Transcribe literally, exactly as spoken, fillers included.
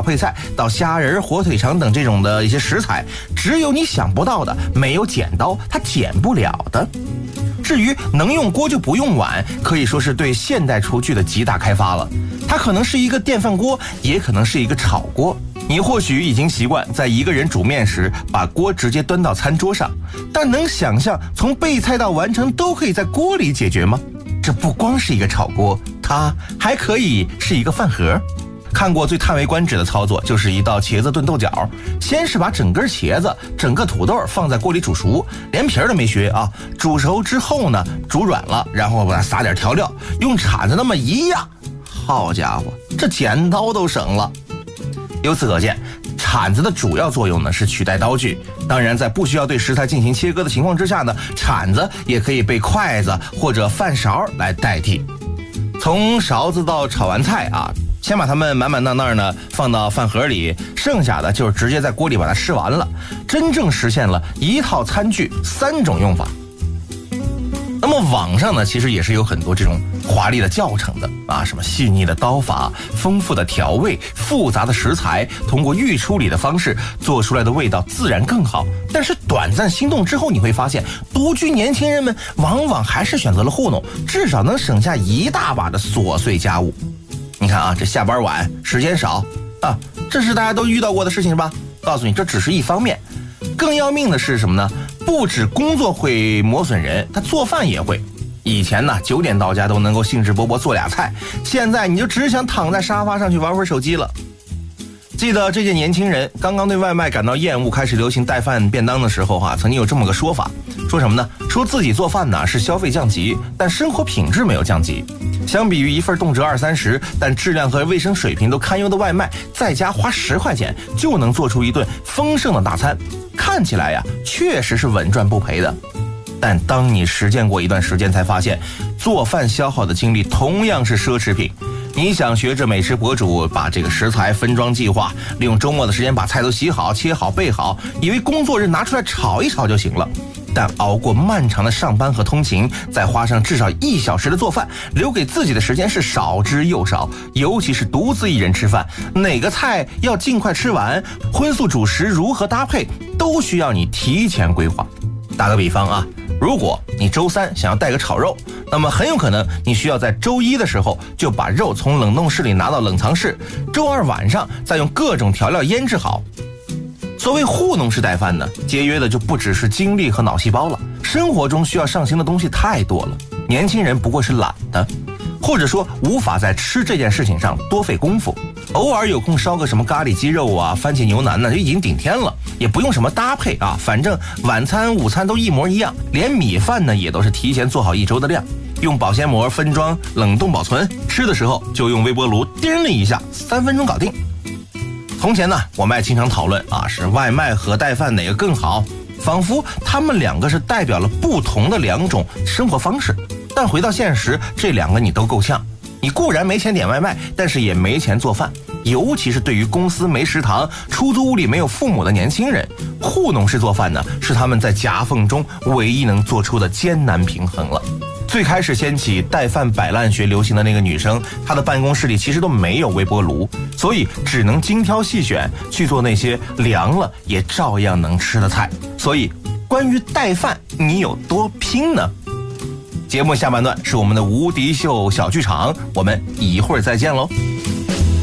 配菜到虾仁、火腿肠等这种的一些食材，只有你想不到的，没有剪刀它剪不了的。至于能用锅就不用碗，可以说是对现代厨具的极大开发了。它可能是一个电饭锅，也可能是一个炒锅。你或许已经习惯在一个人煮面时把锅直接端到餐桌上，但能想象从备菜到完成都可以在锅里解决吗？这不光是一个炒锅，它还可以是一个饭盒。看过最叹为观止的操作，就是一道茄子炖豆角。先是把整根茄子、整个土豆放在锅里煮熟，连皮儿都没削啊。煮熟之后呢，煮软了，然后把它撒点调料，用铲子那么一压，好家伙，这剪刀都省了。由此可见，铲子的主要作用呢是取代刀具。当然，在不需要对食材进行切割的情况之下呢，铲子也可以被筷子或者饭勺来代替。从勺子到炒完菜啊，先把它们满满当当呢放到饭盒里，剩下的就是直接在锅里把它吃完了，真正实现了一套餐具三种用法。那么网上呢，其实也是有很多这种华丽的教程的啊，什么细腻的刀法、丰富的调味、复杂的食材，通过预处理的方式做出来的味道自然更好。但是短暂心动之后，你会发现，独居年轻人们往往还是选择了糊弄，至少能省下一大把的琐碎家务。你看啊，这下班晚，时间少啊，这是大家都遇到过的事情吧？告诉你，这只是一方面，更要命的是什么呢？不止工作会磨损人，他做饭也会。以前呢，九点到家都能够兴致勃勃做俩菜，现在你就只想躺在沙发上去玩会儿手机了。记得这些年轻人刚刚对外卖感到厌恶，开始流行带饭便当的时候哈、啊，曾经有这么个说法，说什么呢？说自己做饭呢是消费降级，但生活品质没有降级。相比于一份动辄二三十，但质量和卫生水平都堪忧的外卖，在家花十块钱就能做出一顿丰盛的大餐，看起来呀，确实是稳赚不赔的。但当你实践过一段时间，才发现做饭消耗的精力同样是奢侈品。你想学着美食博主把这个食材分装计划，利用周末的时间把菜都洗好、切好、备好，以为工作日拿出来炒一炒就行了。但熬过漫长的上班和通勤，再花上至少一小时的做饭，留给自己的时间是少之又少。尤其是独自一人吃饭，哪个菜要尽快吃完，荤素主食如何搭配，都需要你提前规划。打个比方啊，如果你周三想要带个炒肉，那么很有可能你需要在周一的时候就把肉从冷冻室里拿到冷藏室，周二晚上再用各种调料腌制好。所谓糊弄式带饭呢，节约的就不只是精力和脑细胞了，生活中需要上心的东西太多了。年轻人不过是懒的，或者说无法在吃这件事情上多费功夫，偶尔有空烧个什么咖喱鸡肉啊、番茄牛腩呢，就已经顶天了，也不用什么搭配啊，反正晚餐午餐都一模一样，连米饭呢也都是提前做好一周的量，用保鲜膜分装冷冻保存，吃的时候就用微波炉叮了一下，三分钟搞定。从前呢，我们还经常讨论啊，是外卖和带饭哪个更好，仿佛他们两个是代表了不同的两种生活方式。但回到现实，这两个你都够呛。你固然没钱点外卖，但是也没钱做饭，尤其是对于公司没食堂、出租屋里没有父母的年轻人，糊弄式做饭呢，是他们在夹缝中唯一能做出的艰难平衡了。最开始掀起带饭摆烂学流行的那个女生，她的办公室里其实都没有微波炉，所以只能精挑细选去做那些凉了也照样能吃的菜。所以关于带饭，你有多拼呢？节目下半段是我们的无敌秀小剧场，我们一会儿再见喽。